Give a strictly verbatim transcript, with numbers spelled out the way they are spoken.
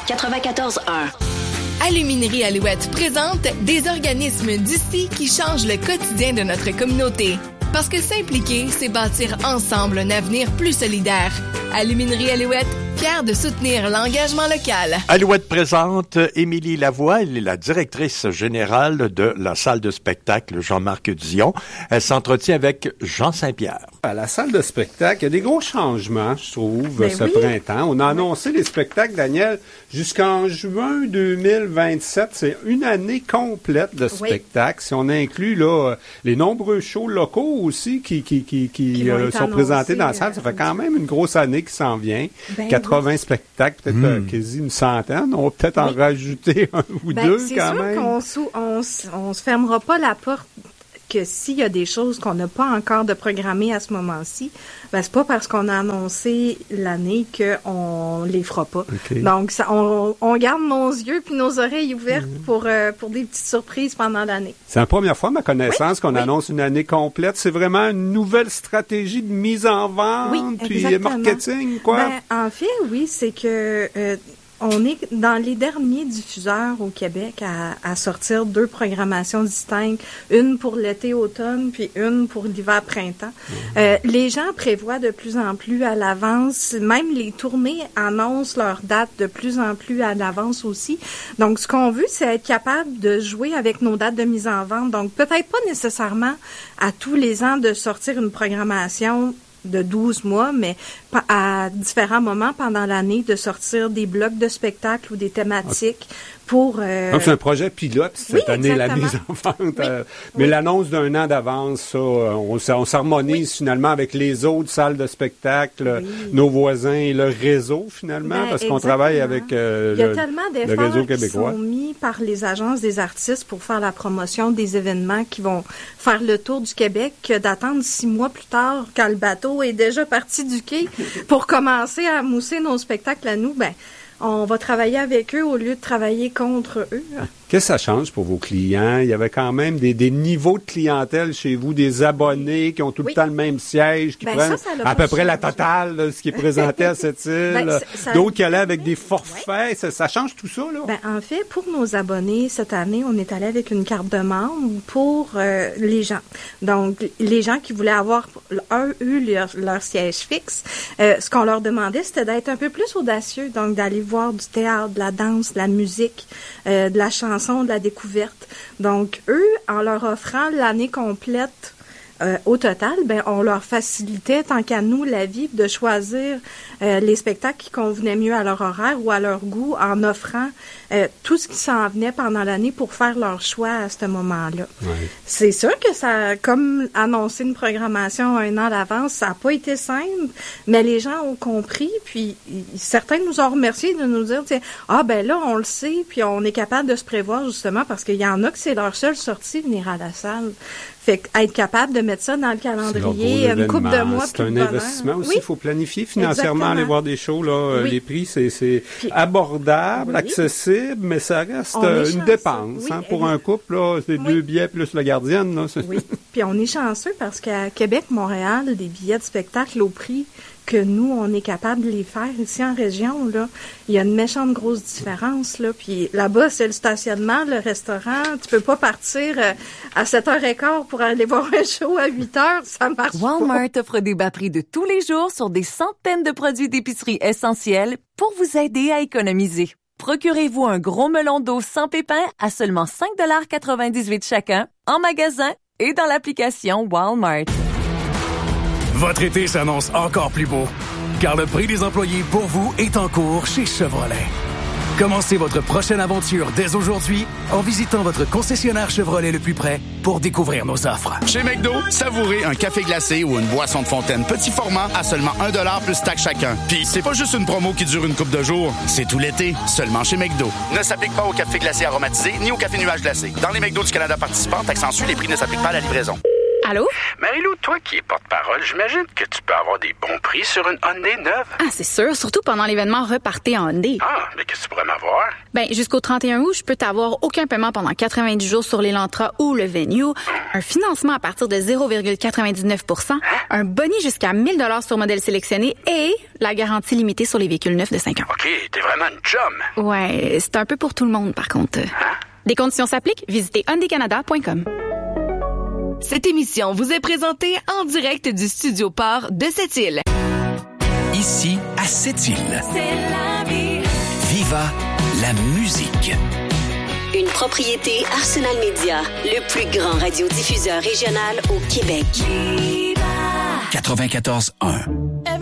quatre-vingt-quatorze un. Aluminerie Alouette présente des organismes d'ici qui changent le quotidien de notre communauté. Parce que s'impliquer, c'est bâtir ensemble un avenir plus solidaire. Aluminerie Alouette, fière de soutenir l'engagement local. Alouette présente Émilie Lavoie. Elle est la directrice générale de la salle de spectacle Jean-Marc Dion. Elle s'entretient avec Jean Saint-Pierre. À la salle de spectacle, il y a des gros changements, je trouve, ben ce oui. printemps. On a annoncé les spectacles, Daniel, jusqu'en juin deux mille vingt-sept. C'est une année complète de oui. spectacles. Si on inclut là les nombreux shows locaux aussi qui, qui, qui, qui, qui euh, sont présentés dans la salle, ça fait quand même une grosse année qui s'en vient. Ben quatre-vingts oui. spectacles, peut-être mmh. euh, quasi une centaine. On va peut-être oui. en rajouter un ou ben, deux c'est quand sûr même. qu'on sou- on, on se fermera pas la porte que s'il y a des choses qu'on n'a pas encore de programmées à ce moment-ci, ben c'est pas parce qu'on a annoncé l'année qu'on les fera pas. Okay. Donc, ça, on, on garde nos yeux puis nos oreilles ouvertes mmh. pour, euh, pour des petites surprises pendant l'année. C'est la première fois, à ma connaissance, oui, qu'on oui. annonce une année complète. C'est vraiment une nouvelle stratégie de mise en vente oui, puis marketing, quoi? Ben, en fait, oui, c'est que... Euh, on est dans les derniers diffuseurs au Québec à, à sortir deux programmations distinctes, une pour l'été-automne puis une pour l'hiver-printemps. Mmh. Euh, les gens prévoient de plus en plus à l'avance, même les tournées annoncent leurs dates de plus en plus à l'avance aussi. Donc, ce qu'on veut, c'est être capable de jouer avec nos dates de mise en vente. Donc, peut-être pas nécessairement à tous les ans de sortir une programmation de douze mois, mais à différents moments pendant l'année, de sortir des blocs de spectacles ou des thématiques pour... Euh... Donc, c'est un projet pilote cette oui, année, exactement. la mise en vente. Oui. Euh, mais oui. l'annonce d'un an d'avance, ça, on, on s'harmonise oui. finalement avec les autres salles de spectacle, oui. nos voisins et le réseau finalement, ben, parce qu'on travaille avec euh, Il y a le, tellement le réseau québécois. Qui sont mis par les agences des artistes pour faire la promotion des événements qui vont faire le tour du Québec, que d'attendre six mois plus tard, quand le bateau est déjà parti du quai, pour commencer à mousser nos spectacles à nous, ben on va travailler avec eux au lieu de travailler contre eux. Qu'est-ce que ça change pour vos clients? Il y avait quand même des, des niveaux de clientèle chez vous, des abonnés qui ont tout oui. le temps le même siège, qui ben prennent ça, ça à peu près changé. La totale de ce qui est présenté à cette île. Ben, ça, d'autres qui allaient avec des forfaits. Oui. Ça, ça change tout ça, là? Ben, en fait, pour nos abonnés, cette année, on est allé avec une carte de membre pour euh, les gens. Donc, les gens qui voulaient avoir, eux, eu leur, leur siège fixe, euh, ce qu'on leur demandait, c'était d'être un peu plus audacieux. Donc, d'aller voir du théâtre, de la danse, de la musique, euh, de la chanson, de la découverte. Donc, eux, en leur offrant l'année complète euh, au total, ben on leur facilitait, tant qu'à nous, la vie de choisir euh, les spectacles qui convenaient mieux à leur horaire ou à leur goût, en offrant euh, tout ce qui s'en venait pendant l'année pour faire leur choix à ce moment-là. Ouais. C'est sûr que ça, comme annoncer une programmation un an à l'avance, ça n'a pas été simple, mais les gens ont compris, puis certains nous ont remercié de nous dire, ah ben là, on le sait, puis on est capable de se prévoir justement, parce qu'il y en a que c'est leur seule sortie, venir à la salle. Fait être capable de mettre ça dans le calendrier une couple de mois. C'est un investissement aussi. Il oui. faut planifier financièrement, Exactement. Aller voir des shows. Là, oui. Les prix, c'est, c'est Puis, abordable, oui. accessible, mais ça reste euh, une dépense. Oui, hein, pour un couple, là, c'est oui. deux billets plus la gardienne. Là, oui. Puis on est chanceux parce qu'à Québec, Montréal, des billets de spectacle au prix que nous, on est capable de les faire ici en région, là. Il y a une méchante grosse différence, là. Puis là-bas, c'est le stationnement, le restaurant. Tu peux pas partir euh, à sept heures quinze pour aller voir un show à huit heures. Ça marche Walmart pas. offre des bas prix de tous les jours sur des centaines de produits d'épicerie essentiels pour vous aider à économiser. Procurez-vous un gros melon d'eau sans pépins à seulement cinq dollars quatre-vingt-dix-huit chacun en magasin et dans l'application Walmart. Votre été s'annonce encore plus beau, car le prix des employés pour vous est en cours chez Chevrolet. Commencez votre prochaine aventure dès aujourd'hui en visitant votre concessionnaire Chevrolet le plus près pour découvrir nos offres. Chez McDo, savourez un café glacé ou une boisson de fontaine petit format à seulement un dollar plus taxe chacun. Puis c'est pas juste une promo qui dure une couple de jours, c'est tout l'été, seulement chez McDo. Ne s'applique pas au café glacé aromatisé ni au café nuage glacé. Dans les McDo du Canada participants, taxe en su, les prix ne s'appliquent pas à la livraison. Allô? Marie-Lou, toi qui es porte-parole, j'imagine que tu peux avoir des bons prix sur une Hyundai neuve. Ah, c'est sûr, surtout pendant l'événement Repartez en Hyundai. Ah, mais qu'est-ce que tu pourrais m'avoir? Ben, jusqu'au trente et un août, je peux t'avoir aucun paiement pendant quatre-vingt-dix jours sur l'Elantra ou le Venue, un financement à partir de zéro virgule quatre-vingt-dix-neuf pour cent, hein? Un boni jusqu'à mille dollars sur modèle sélectionné et la garantie limitée sur les véhicules neufs de cinq ans. OK, t'es vraiment une chum. Ouais, c'est un peu pour tout le monde, par contre. Hein? Des conditions s'appliquent, visitez hyundai canada point com. Cette émission vous est présentée en direct du Studio Port de Sept-Îles. Ici, à Sept-Îles. C'est la vie. Viva la musique. Une propriété Arsenal Média, le plus grand radiodiffuseur régional au Québec. quatre-vingt-quatorze un.